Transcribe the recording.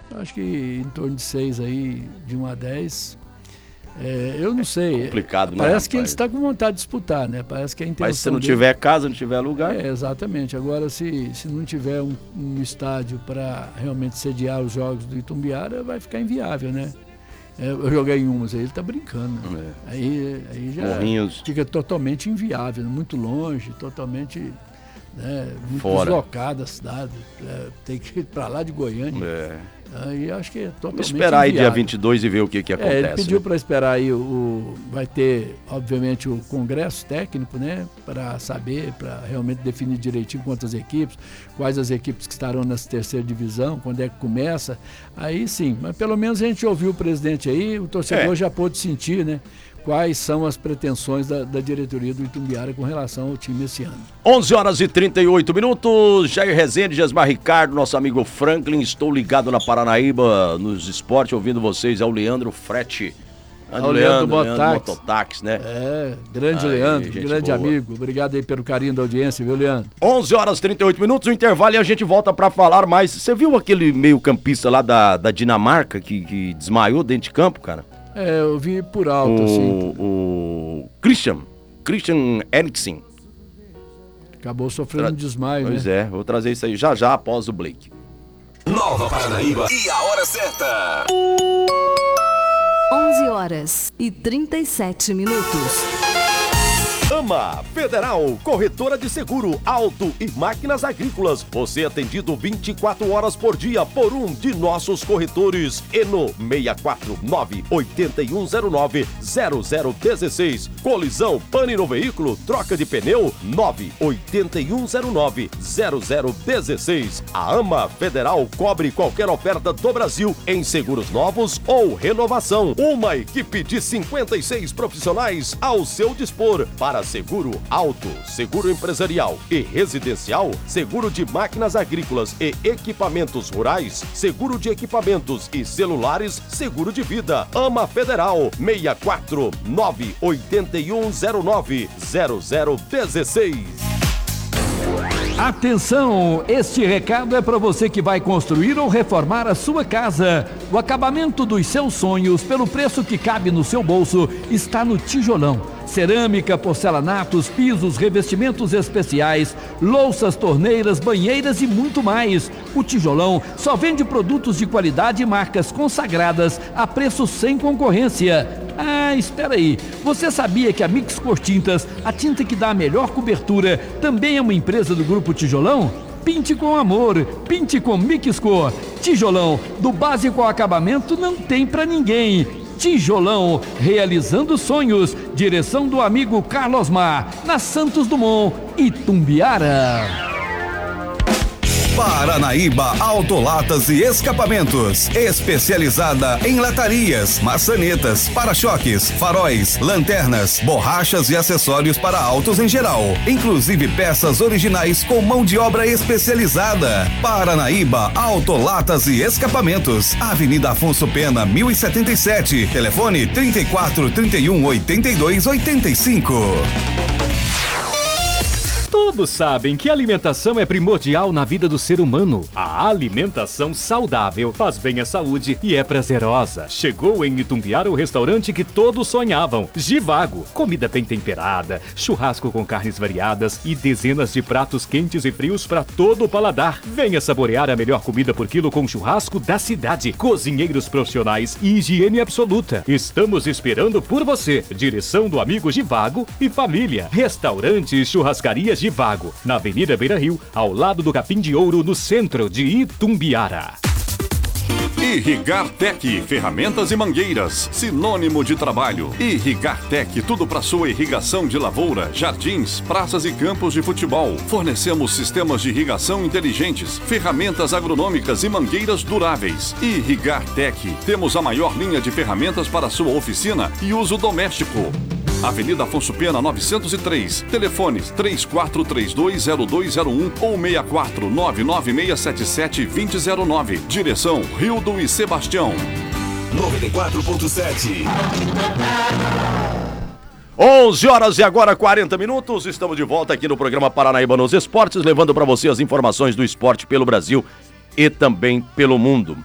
Acho que em torno de 6 aí, de 1 a 10. Eu não sei. Complicado, né? Parece que eles estão com vontade de disputar, né? Parece que a intenção. Mas se não tiver casa, não tiver lugar. Exatamente. Agora, se não tiver um estádio para realmente sediar os jogos do Itumbiara, vai ficar inviável, né? Eu joguei em umas aí, ele tá brincando. Aí já Morrinhos. Fica totalmente inviável, muito longe, totalmente muito fora. Deslocada a cidade. Tem que ir para lá de Goiânia. Aí acho que é totalmente Vamos esperar aí inviável. dia 22 e ver o que acontece. Ele pediu para esperar aí, vai ter, obviamente, o congresso técnico, né? Para saber, para realmente definir direitinho quantas equipes, quais as equipes que estarão nessa terceira divisão, quando é que começa. Aí sim, mas pelo menos a gente ouviu o presidente aí, o torcedor já pôde sentir, né? Quais são as pretensões da diretoria do Itumbiara com relação ao time esse ano. 11h38. Jair Rezende, Gesmar Ricardo, nosso amigo Franklin. Estou ligado na Paranaíba, nos esportes, ouvindo vocês. É o Leandro Frete. Leandro Mototáxi, né? Grande Leandro, grande amigo. Obrigado aí pelo carinho da audiência, viu, Leandro? 11h38, o intervalo e a gente volta pra falar mais. Você viu aquele meio campista lá da Dinamarca que desmaiou dentro de campo, cara? Eu vi por alto, assim. O Christian Eriksen. Acabou sofrendo um desmaio, Pois né? vou trazer isso aí já após o Blake. Nova Paranaíba e a hora certa. 11h37. AMA Federal, corretora de seguro, auto e máquinas agrícolas. Você é atendido 24 horas por dia por um de nossos corretores. Eno 649-8109-0016. Colisão, pane no veículo, troca de pneu 98109-0016. A AMA Federal cobre qualquer oferta do Brasil em seguros novos ou renovação. Uma equipe de 56 profissionais ao seu dispor para seguro auto, seguro empresarial e residencial, seguro de máquinas agrícolas e equipamentos rurais, seguro de equipamentos e celulares, seguro de vida. AMA Federal 649-8109-0016. Atenção, este recado é para você que vai construir ou reformar a sua casa. O acabamento dos seus sonhos, pelo preço que cabe no seu bolso, está no Tijolão. Cerâmica, porcelanatos, pisos, revestimentos especiais, louças, torneiras, banheiras e muito mais. O Tijolão só vende produtos de qualidade e marcas consagradas a preço sem concorrência. Espera aí. Você sabia que a Mix Cor Tintas, a tinta que dá a melhor cobertura, também é uma empresa do Grupo Tijolão? Pinte com amor, pinte com Mix Cor. Tijolão, do básico ao acabamento, não tem pra ninguém. Tijolão, realizando sonhos. Direção do amigo Carlos Mar, na Santos Dumont, Itumbiara. Paranaíba Autolatas e Escapamentos, especializada em latarias, maçanetas, para-choques, faróis, lanternas, borrachas e acessórios para autos em geral, inclusive peças originais com mão de obra especializada. Paranaíba Autolatas e Escapamentos, Avenida Afonso Pena, 1077, telefone 34 31 82 85. Todos sabem que a alimentação é primordial na vida do ser humano. A alimentação saudável faz bem à saúde e é prazerosa. Chegou em Itumbiara o restaurante que todos sonhavam. Givago, comida bem temperada, churrasco com carnes variadas e dezenas de pratos quentes e frios para todo o paladar. Venha saborear a melhor comida por quilo com churrasco da cidade. Cozinheiros profissionais e higiene absoluta. Estamos esperando por você. Direção do amigo Givago e família. Restaurante e churrascaria Givago, na Avenida Beira Rio, ao lado do Capim de Ouro, no centro de Itumbiara. Irrigar Tech, ferramentas e mangueiras, sinônimo de trabalho. Irrigar Tech, tudo para sua irrigação de lavoura, jardins, praças e campos de futebol. Fornecemos sistemas de irrigação inteligentes, ferramentas agronômicas e mangueiras duráveis. Irrigar Tech, temos a maior linha de ferramentas para sua oficina e uso doméstico. Avenida Afonso Pena 903, telefones 34320201 ou 64996772009. Direção Rildo e Sebastião. 94.7. 11h e agora 40 minutos. Estamos de volta aqui no programa Paranaíba nos Esportes, levando para você as informações do esporte pelo Brasil e também pelo mundo.